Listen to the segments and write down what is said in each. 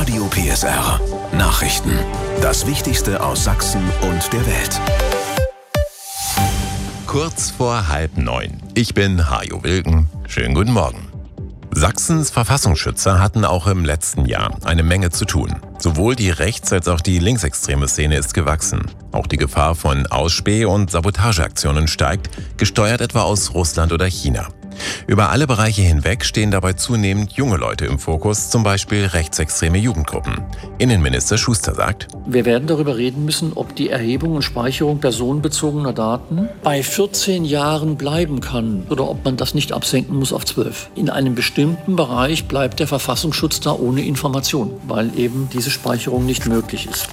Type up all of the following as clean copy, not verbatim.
Radio PSR Nachrichten. Das Wichtigste aus Sachsen und der Welt. Kurz vor 8:30. Ich bin Hajo Wilken. Schönen guten Morgen. Sachsens Verfassungsschützer hatten auch im letzten Jahr eine Menge zu tun. Sowohl die rechts- als auch die linksextreme Szene ist gewachsen. Auch die Gefahr von Ausspäh- und Sabotageaktionen steigt, gesteuert etwa aus Russland oder China. Über alle Bereiche hinweg stehen dabei zunehmend junge Leute im Fokus, zum Beispiel rechtsextreme Jugendgruppen. Innenminister Schuster sagt: Wir werden darüber reden müssen, ob die Erhebung und Speicherung personenbezogener Daten bei 14 Jahren bleiben kann oder ob man das nicht absenken muss auf 12. In einem bestimmten Bereich bleibt der Verfassungsschutz da ohne Information, weil eben diese Speicherung nicht möglich ist.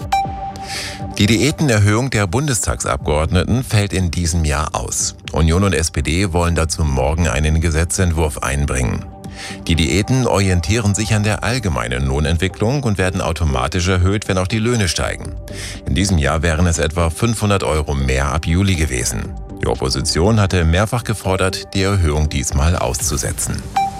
Die Diätenerhöhung der Bundestagsabgeordneten fällt in diesem Jahr aus. Union und SPD wollen dazu morgen einen Gesetzentwurf einbringen. Die Diäten orientieren sich an der allgemeinen Lohnentwicklung und werden automatisch erhöht, wenn auch die Löhne steigen. In diesem Jahr wären es etwa 500 € mehr ab Juli gewesen. Die Opposition hatte mehrfach gefordert, die Erhöhung diesmal auszusetzen.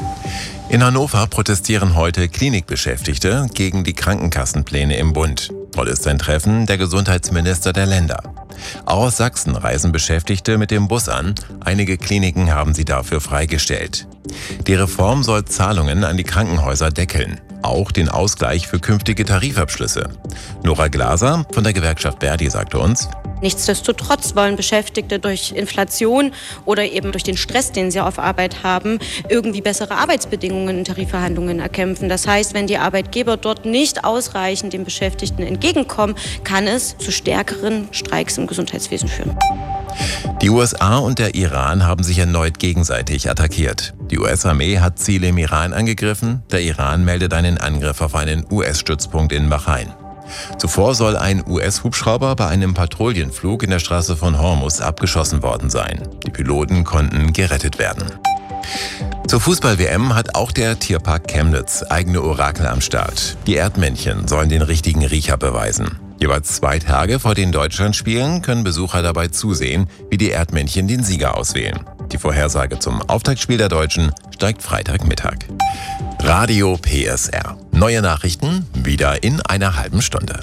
In Hannover protestieren heute Klinikbeschäftigte gegen die Krankenkassenpläne im Bund. Heute ist ein Treffen der Gesundheitsminister der Länder. Auch aus Sachsen reisen Beschäftigte mit dem Bus an. Einige Kliniken haben sie dafür freigestellt. Die Reform soll Zahlungen an die Krankenhäuser deckeln. Auch den Ausgleich für künftige Tarifabschlüsse. Nora Glaser von der Gewerkschaft Verdi sagte uns: Nichtsdestotrotz wollen Beschäftigte durch Inflation oder eben durch den Stress, den sie auf Arbeit haben, irgendwie bessere Arbeitsbedingungen in Tarifverhandlungen erkämpfen. Das heißt, wenn die Arbeitgeber dort nicht ausreichend den Beschäftigten entgegenkommen, kann es zu stärkeren Streiks im Gesundheitswesen führen. Die USA und der Iran haben sich erneut gegenseitig attackiert. Die US-Armee hat Ziele im Iran angegriffen. Der Iran meldet einen Angriff auf einen US-Stützpunkt in Bahrain. Zuvor soll ein US-Hubschrauber bei einem Patrouillenflug in der Straße von Hormuz abgeschossen worden sein. Die Piloten konnten gerettet werden. Zur Fußball-WM hat auch der Tierpark Chemnitz eigene Orakel am Start. Die Erdmännchen sollen den richtigen Riecher beweisen. Jeweils 2 Tage vor den Deutschlandspielen können Besucher dabei zusehen, wie die Erdmännchen den Sieger auswählen. Die Vorhersage zum Auftaktspiel der Deutschen steigt Freitagmittag. Radio PSR. Neue Nachrichten wieder in einer halben Stunde.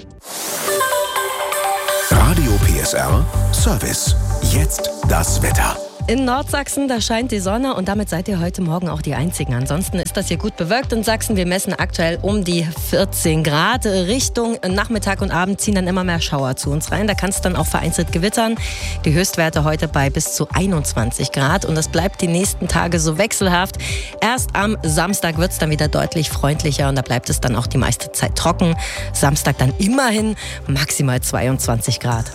Radio PSR Service. Jetzt das Wetter. In Nordsachsen, da scheint die Sonne und damit seid ihr heute Morgen auch die Einzigen. Ansonsten ist das hier gut bewölkt in Sachsen. Wir messen aktuell um die 14 Grad. Richtung Nachmittag und Abend ziehen dann immer mehr Schauer zu uns rein. Da kann es dann auch vereinzelt gewittern. Die Höchstwerte heute bei bis zu 21 Grad und das bleibt die nächsten Tage so wechselhaft. Erst am Samstag wird es dann wieder deutlich freundlicher und da bleibt es dann auch die meiste Zeit trocken. Samstag dann immerhin maximal 22 Grad.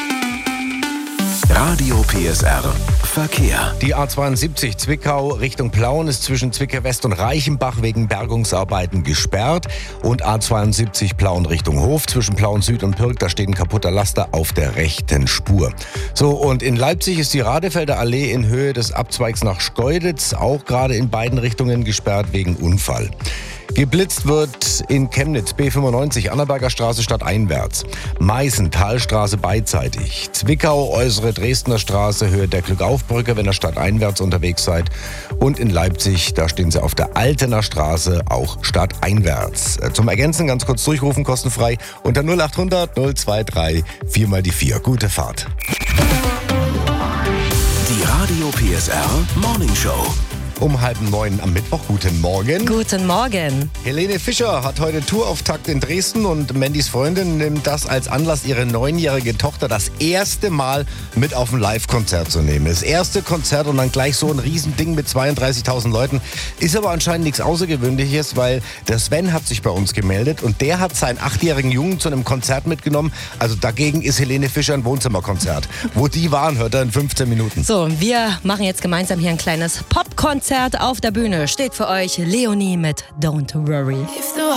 Radio PSR Verkehr. Die A72 Zwickau Richtung Plauen ist zwischen Zwickau West und Reichenbach wegen Bergungsarbeiten gesperrt. Und A72 Plauen Richtung Hof zwischen Plauen Süd und Pirk, da steht ein kaputter Laster auf der rechten Spur. So, und in Leipzig ist die Radefelder Allee in Höhe des Abzweigs nach Schkeuditz auch gerade in beiden Richtungen gesperrt wegen Unfall. Geblitzt wird in Chemnitz B95 Annaberger Straße stadteinwärts. Meißen Talstraße beidseitig. Zwickau äußere Dresdner Straße Höhe der Glückaufbrücke, wenn ihr stadteinwärts unterwegs seid. Und in Leipzig, da stehen sie auf der Altener Straße auch stadteinwärts. Zum Ergänzen ganz kurz durchrufen, kostenfrei unter 0800 023 4x4. Gute Fahrt. Die Radio PSR Morning Show. Um 8:30 am Mittwoch. Guten Morgen. Guten Morgen. Helene Fischer hat heute Tourauftakt in Dresden und Mandys Freundin nimmt das als Anlass, ihre 9-jährige Tochter das erste Mal mit auf ein Live-Konzert zu nehmen. Das erste Konzert und dann gleich so ein Riesending mit 32.000 Leuten. Ist aber anscheinend nichts Außergewöhnliches, weil der Sven hat sich bei uns gemeldet und der hat seinen 8-jährigen Jungen zu einem Konzert mitgenommen. Also dagegen ist Helene Fischer ein Wohnzimmerkonzert. Wo die waren, hört er in 15 Minuten. So, wir machen jetzt gemeinsam hier ein kleines Popkonzert. Auf der Bühne steht für euch Leonie mit Don't Worry.